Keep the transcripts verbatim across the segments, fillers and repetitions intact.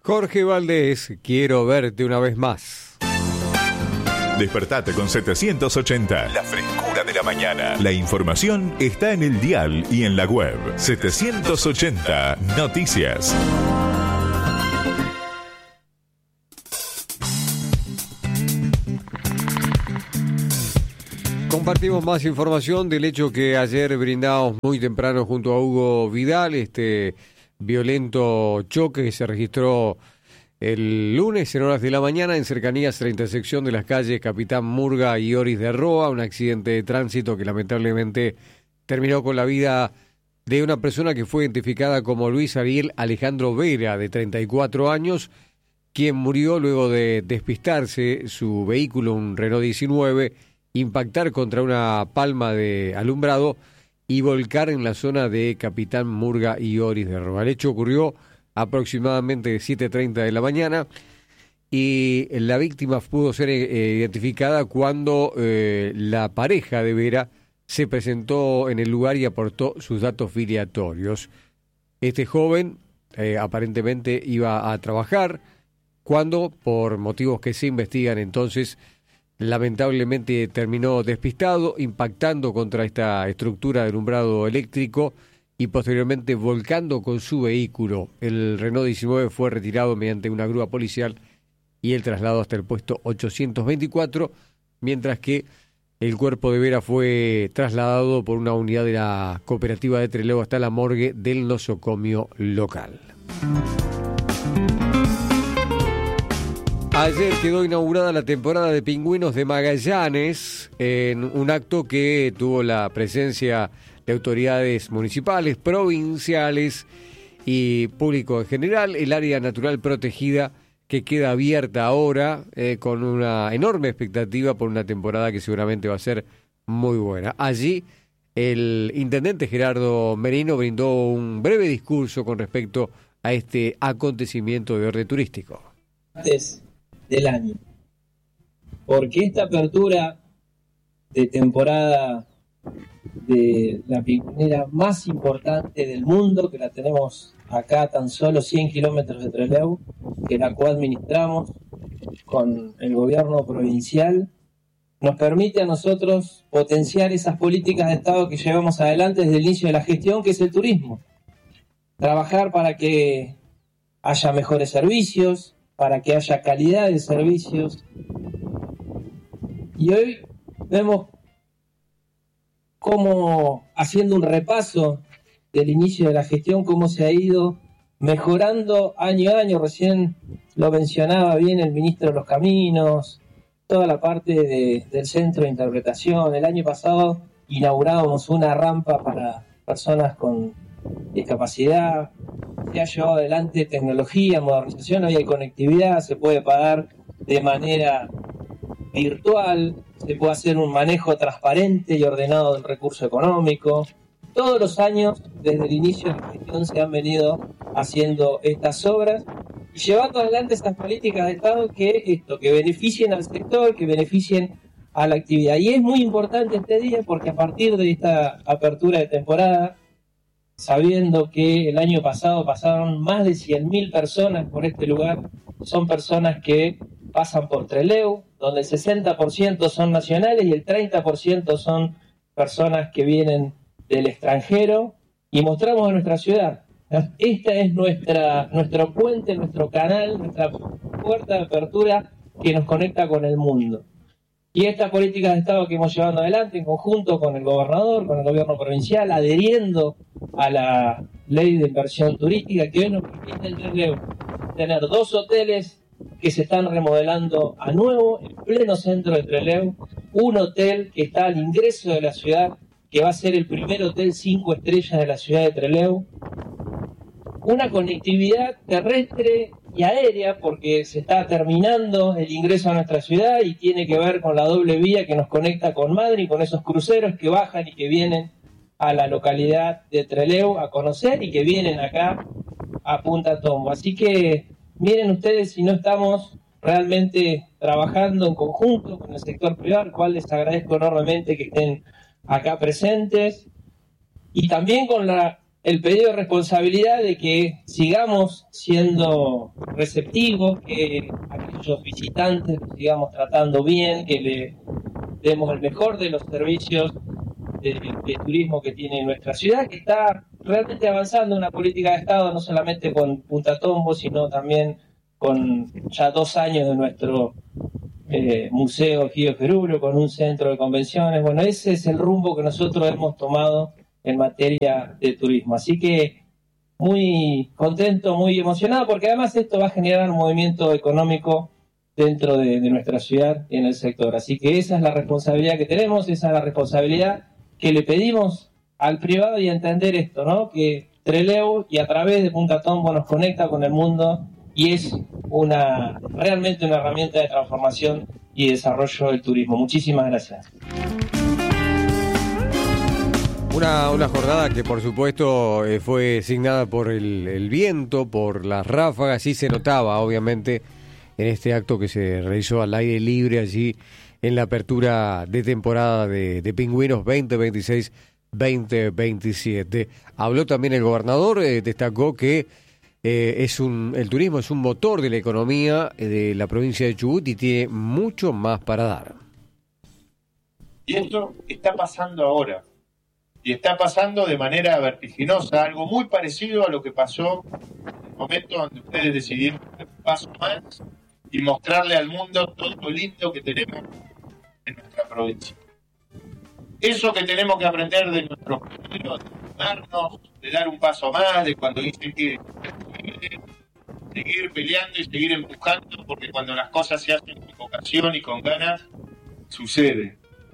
Jorge Valdés, quiero verte una vez más. Despertate con setecientos ochenta. La frescura de la mañana. La información está en el dial y en la web. setecientos ochenta Noticias. Compartimos más información del hecho que ayer brindamos muy temprano junto a Hugo Vidal, este violento choque que se registró el lunes en horas de la mañana en cercanías a la intersección de las calles Capitán Murga y Oris de Roa, un accidente de tránsito que lamentablemente terminó con la vida de una persona que fue identificada como Luis Ariel Alejandro Vera, de treinta y cuatro años, quien murió luego de despistarse su vehículo, un Renault diecinueve, impactar contra una palma de alumbrado y volcar en la zona de Capitán Murga y Oris de Roa. El hecho ocurrió aproximadamente siete treinta de la mañana y la víctima pudo ser eh, identificada cuando eh, la pareja de Vera se presentó en el lugar y aportó sus datos filiatorios. Este joven eh, aparentemente iba a trabajar cuando, por motivos que se investigan entonces, lamentablemente terminó despistado, impactando contra esta estructura de alumbrado eléctrico y posteriormente volcando con su vehículo. El Renault diecinueve fue retirado mediante una grúa policial y el traslado hasta el puesto ochocientos veinticuatro, mientras que el cuerpo de Vera fue trasladado por una unidad de la cooperativa de Trelew hasta la morgue del nosocomio local. Ayer quedó inaugurada la temporada de pingüinos de Magallanes en un acto que tuvo la presencia de autoridades municipales, provinciales y público en general. El área natural protegida que queda abierta ahora eh, con una enorme expectativa por una temporada que seguramente va a ser muy buena. Allí el intendente Gerardo Merino brindó un breve discurso con respecto a este acontecimiento de orden turístico. Antes del año, porque esta apertura de temporada de la pingüinera más importante del mundo, que la tenemos acá a tan solo cien kilómetros de Trelew, que la coadministramos con el gobierno provincial, nos permite a nosotros potenciar esas políticas de Estado que llevamos adelante desde el inicio de la gestión, que es el turismo. Trabajar para que haya mejores servicios, para que haya calidad de servicios. Y hoy vemos cómo, haciendo un repaso del inicio de la gestión, cómo se ha ido mejorando año a año. Recién lo mencionaba bien el ministro de los Caminos, toda la parte de, del centro de interpretación. El año pasado inaugurábamos una rampa para personas con discapacidad. Se ha llevado adelante tecnología, modernización, hoy hay conectividad, se puede pagar de manera virtual, se puede hacer un manejo transparente y ordenado del recurso económico. Todos los años, desde el inicio de la gestión, se han venido haciendo estas obras y llevando adelante estas políticas de Estado que esto, que beneficien al sector, que beneficien a la actividad. Y es muy importante este día porque a partir de esta apertura de temporada, sabiendo que el año pasado pasaron más de cien mil personas por este lugar, son personas que pasan por Trelew, donde el sesenta por ciento son nacionales y el treinta por ciento son personas que vienen del extranjero, y mostramos a nuestra ciudad. Esta es nuestra nuestro puente, nuestro canal, nuestra puerta de apertura que nos conecta con el mundo. Y estas políticas de Estado que hemos llevado adelante en conjunto con el gobernador, con el gobierno provincial, adheriendo a la ley de inversión turística que hoy nos permite en Trelew tener dos hoteles que se están remodelando a nuevo en pleno centro de Trelew, un hotel que está al ingreso de la ciudad, que va a ser el primer hotel cinco estrellas de la ciudad de Trelew, una conectividad terrestre y aérea, porque se está terminando el ingreso a nuestra ciudad y tiene que ver con la doble vía que nos conecta con Madrid, con esos cruceros que bajan y que vienen a la localidad de Trelew a conocer y que vienen acá a Punta Tombo. Así que miren ustedes si no estamos realmente trabajando en conjunto con el sector privado, al cual les agradezco enormemente que estén acá presentes, y también con la el pedido de responsabilidad de que sigamos siendo receptivos, que aquellos visitantes los sigamos tratando bien, que le demos el mejor de los servicios de, de turismo que tiene nuestra ciudad, que está realmente avanzando una política de Estado, no solamente con Punta Tombo, sino también con ya dos años de nuestro eh, Museo Gio Ferullo, con un centro de convenciones. Bueno, ese es el rumbo que nosotros hemos tomado en materia de turismo. Así que muy contento, muy emocionado, porque además esto va a generar un movimiento económico dentro de, de nuestra ciudad y en el sector. Así que esa es la responsabilidad que tenemos, esa es la responsabilidad que le pedimos al privado y entender esto, ¿no? Que Trelew y a través de Punta Tombo nos conecta con el mundo y es una realmente una herramienta de transformación y desarrollo del turismo. Muchísimas gracias. Una, una jornada que por supuesto eh, fue signada por el, el viento, por las ráfagas, y se notaba obviamente en este acto que se realizó al aire libre allí en la apertura de temporada de, de Pingüinos veinte veintiséis veinte veintisiete. Habló también el gobernador, eh, destacó que eh, es un el turismo es un motor de la economía de la provincia de Chubut y tiene mucho más para dar. Y esto está pasando ahora. Y está pasando de manera vertiginosa, algo muy parecido a lo que pasó en el momento donde ustedes decidieron dar un paso más y mostrarle al mundo todo lo lindo que tenemos en nuestra provincia. Eso que tenemos que aprender de nuestros compañeros, de darnos, de dar un paso más, de cuando dicen que seguir peleando y seguir empujando, porque cuando las cosas se hacen con vocación y con ganas, sucede.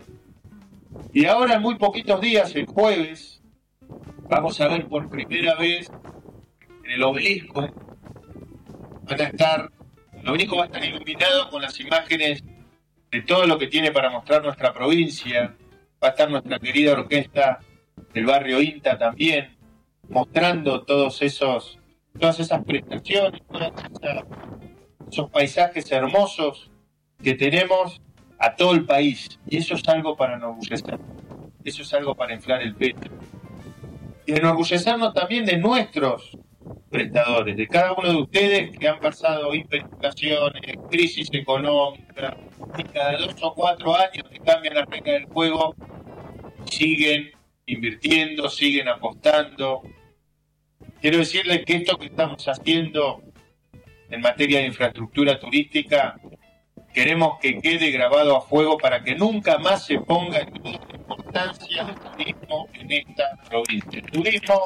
Y ahora en muy poquitos días, el jueves, vamos a ver por primera vez en el obelisco, van a estar, el obelisco va a estar iluminado con las imágenes de todo lo que tiene para mostrar nuestra provincia. Va a estar nuestra querida orquesta del barrio INTA también, mostrando todos esos, todas esas prestaciones, todos esos paisajes hermosos que tenemos a todo el país. Y eso es algo para enorgullecer, eso es algo para inflar el pecho. Y enorgullecernos también de nuestros prestadores, de cada uno de ustedes que han pasado hiperinflaciones, crisis económica, y cada dos o cuatro años que cambian la regla del juego, siguen invirtiendo, siguen apostando. Quiero decirles que esto que estamos haciendo en materia de infraestructura turística, queremos que quede grabado a fuego para que nunca más se ponga en duda la importancia del turismo en esta provincia. El turismo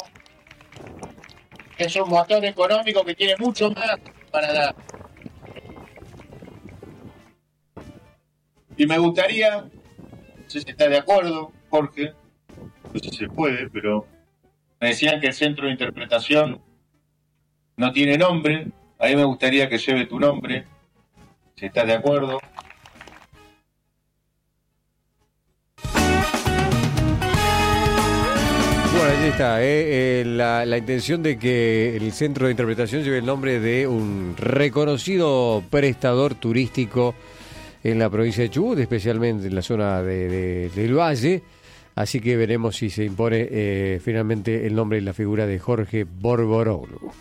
es un motor económico que tiene mucho más para dar. Y me gustaría, no sé si está de acuerdo, Jorge, no sé si se puede, pero me decían que el centro de interpretación no tiene nombre. A mí me gustaría que lleve tu nombre, si estás de acuerdo. Bueno, allí está, eh, eh, la, la intención de que el centro de interpretación lleve el nombre de un reconocido prestador turístico en la provincia de Chubut, especialmente en la zona de, de, del Valle. Así que veremos si se impone eh, finalmente el nombre y la figura de Jorge Borboroglu.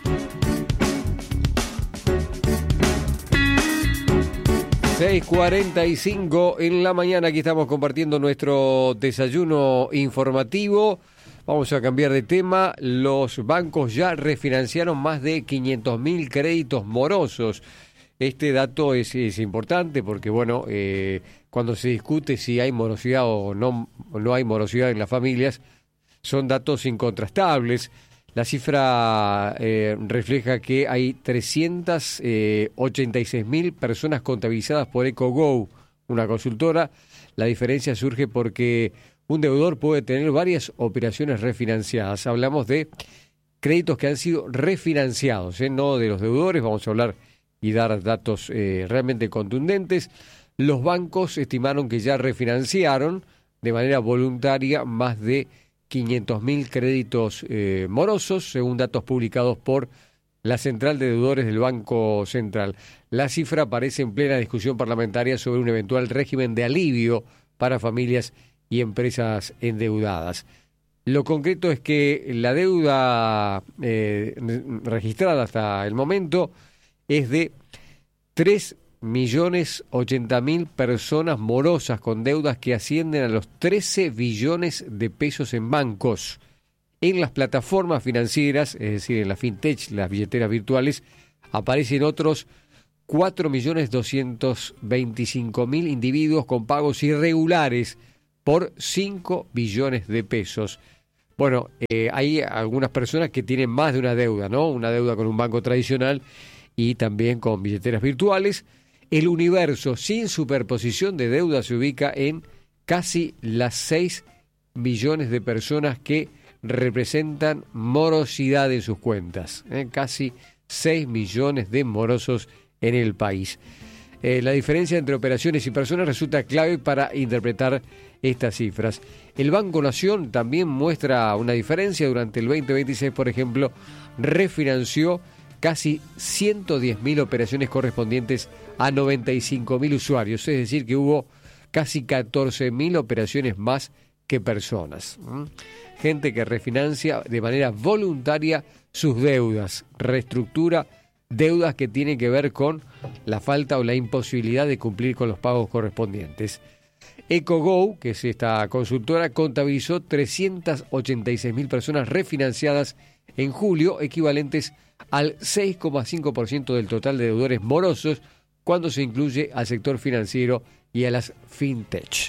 seis cuarenta y cinco en la mañana, aquí estamos compartiendo nuestro desayuno informativo. Vamos a cambiar de tema. Los bancos ya refinanciaron más de quinientos mil créditos morosos. Este dato es, es importante porque, bueno, eh, cuando se discute si hay morosidad o no, no hay morosidad en las familias, son datos incontrastables. La cifra eh, refleja que hay trescientas ochenta y seis mil personas contabilizadas por EcoGo, una consultora. La diferencia surge porque un deudor puede tener varias operaciones refinanciadas. Hablamos de créditos que han sido refinanciados, ¿eh? No de los deudores. Vamos a hablar y dar datos eh, realmente contundentes. Los bancos estimaron que ya refinanciaron de manera voluntaria más de quinientos mil créditos eh, morosos, según datos publicados por la Central de Deudores del Banco Central. La cifra aparece en plena discusión parlamentaria sobre un eventual régimen de alivio para familias y empresas endeudadas. Lo concreto es que la deuda eh, registrada hasta el momento es de tres millones ochenta mil personas morosas con deudas que ascienden a los trece billones de pesos en bancos. En las plataformas financieras, es decir, en la fintech, las billeteras virtuales, aparecen otros cuatro millones doscientos veinticinco mil individuos con pagos irregulares por cinco billones de pesos. Bueno, eh, hay algunas personas que tienen más de una deuda, ¿no? Una deuda con un banco tradicional y también con billeteras virtuales. El universo sin superposición de deuda se ubica en casi las seis millones de personas que representan morosidad en sus cuentas. ¿eh? Casi seis millones de morosos en el país. Eh, la diferencia entre operaciones y personas resulta clave para interpretar estas cifras. El Banco Nación también muestra una diferencia. Durante el veinte veintiséis, por ejemplo, refinanció casi ciento diez mil operaciones correspondientes a noventa y cinco mil usuarios, es decir, que hubo casi catorce mil operaciones más que personas. ¿Mm? Gente que refinancia de manera voluntaria sus deudas, reestructura deudas que tienen que ver con la falta o la imposibilidad de cumplir con los pagos correspondientes. EcoGo, que es esta consultora, contabilizó trescientas ochenta y seis mil personas refinanciadas en julio, equivalentes al seis coma cinco por ciento del total de deudores morosos cuando se incluye al sector financiero y a las fintech.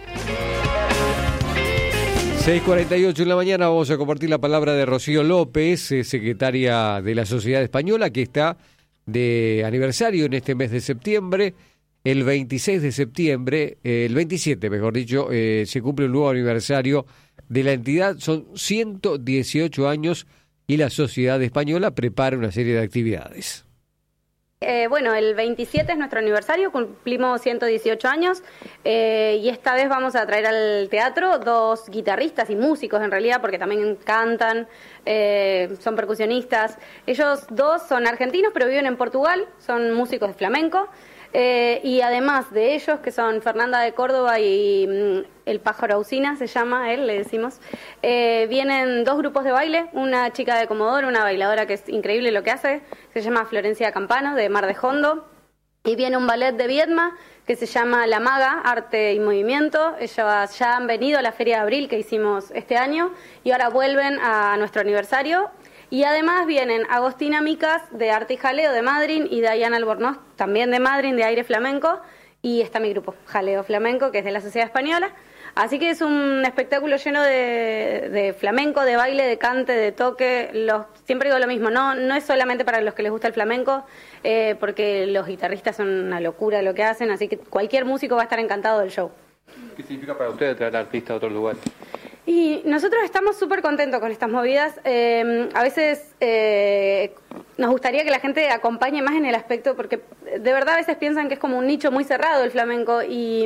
seis cuarenta y ocho en la mañana vamos a compartir la palabra de Rocío López, eh, secretaria de la Sociedad Española, que está de aniversario en este mes de septiembre. El veintiséis de septiembre, eh, el veintisiete mejor dicho, eh, se cumple un nuevo aniversario de la entidad. Son ciento dieciocho años y la Sociedad Española prepara una serie de actividades. Eh, bueno, el veintisiete es nuestro aniversario, cumplimos ciento dieciocho años eh, y esta vez vamos a traer al teatro dos guitarristas y músicos en realidad, porque también cantan, eh, son percusionistas. Ellos dos son argentinos pero viven en Portugal, son músicos de flamenco. Eh, y además de ellos, que son Fernanda de Córdoba y mm, el Pájaro Ausina, se llama él, le decimos, eh, vienen dos grupos de baile, una chica de Comodoro, una bailadora que es increíble lo que hace, se llama Florencia Campano, de Mar de Hondo, y viene un ballet de Viedma que se llama La Maga, Arte y Movimiento. Ellos ya han venido a la Feria de Abril que hicimos este año y ahora vuelven a nuestro aniversario. Y además vienen Agostina Micas, de Arte y Jaleo, de Madryn, y Diana Albornoz, también de Madryn, de Aire Flamenco, y está mi grupo, Jaleo Flamenco, que es de la Sociedad Española. Así que es un espectáculo lleno de, de flamenco, de baile, de cante, de toque. Los, siempre digo lo mismo, no, no es solamente para los que les gusta el flamenco, eh, porque los guitarristas son una locura lo que hacen, así que cualquier músico va a estar encantado del show. ¿Qué significa para ustedes traer artistas a otros lugares? Y nosotros estamos súper contentos con estas movidas. Eh, a veces eh, nos gustaría que la gente acompañe más en el aspecto, porque de verdad a veces piensan que es como un nicho muy cerrado el flamenco y,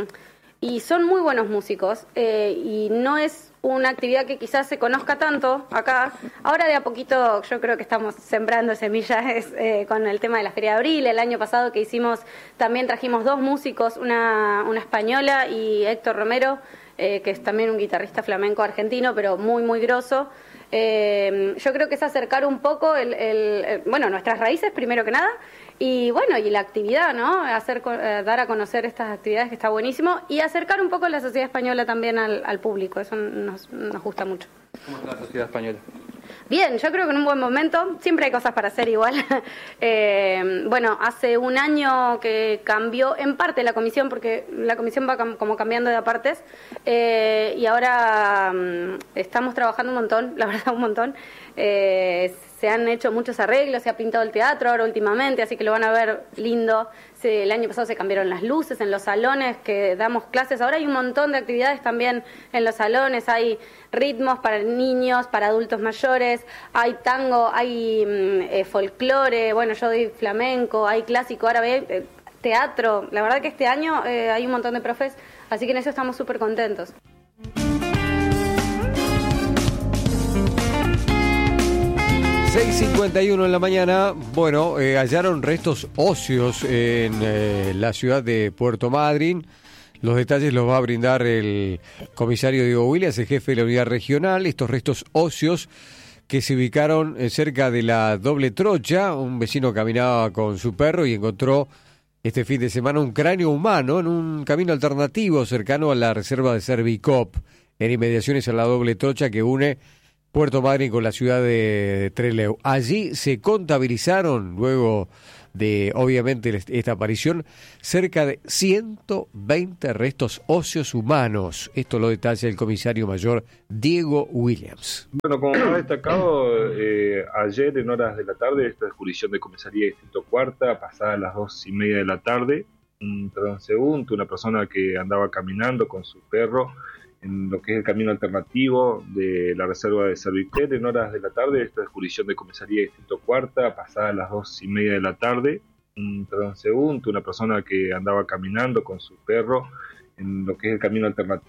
y son muy buenos músicos eh, y no es una actividad que quizás se conozca tanto acá. Ahora de a poquito yo creo que estamos sembrando semillas eh, con el tema de la Feria de Abril. El año pasado que hicimos también trajimos dos músicos, una, una española y Héctor Romero, Eh, que es también un guitarrista flamenco argentino, pero muy, muy grosso. Eh, yo creo que es acercar un poco, el, el, el, bueno, nuestras raíces, primero que nada, y bueno, y la actividad, ¿no? Hacer, eh, dar a conocer estas actividades, que está buenísimo, y acercar un poco la sociedad española también al, al público, eso nos, nos gusta mucho. ¿Cómo está la sociedad española? Bien, yo creo que en un buen momento, siempre hay cosas para hacer igual. eh, bueno, hace un año que cambió en parte la comisión, porque la comisión va cam- como cambiando de apartes, eh, y ahora um, estamos trabajando un montón, la verdad un montón. Eh, se han hecho muchos arreglos, se ha pintado el teatro ahora últimamente, así que lo van a ver lindo. Se, el año pasado se cambiaron las luces en los salones que damos clases. Ahora hay un montón de actividades también en los salones. Hay ritmos para niños, para adultos mayores, hay tango, hay eh, folclore, bueno, yo doy flamenco, hay clásico árabe, eh, teatro. La verdad que este año eh, hay un montón de profes, así que en eso estamos súper contentos. seis cincuenta y uno en la mañana. Bueno, eh, hallaron restos óseos en eh, la ciudad de Puerto Madryn. Los detalles los va a brindar el comisario Diego Williams, el jefe de la unidad regional. Estos restos óseos que se ubicaron cerca de la Doble Trocha, un vecino caminaba con su perro y encontró este fin de semana un cráneo humano en un camino alternativo cercano a la reserva de Servicop, en inmediaciones a la Doble Trocha que une Puerto Madryn con la ciudad de Trelew. Allí se contabilizaron, luego de obviamente esta aparición, cerca de ciento veinte restos óseos humanos. Esto lo detalla el comisario mayor Diego Williams. Bueno, como ha destacado, eh, ayer en horas de la tarde, esta es jurisdicción de comisaría Distrito Cuarta, pasadas las dos y media de la tarde, un transeúnte, una persona que andaba caminando con su perro en lo que es el camino alternativo de la reserva de Servicop, en horas de la tarde, esta es jurisdicción de comisaría Distrito Cuarta, pasadas las dos y media de la tarde, un transeúnte, una persona que andaba caminando con su perro en lo que es el camino alternativo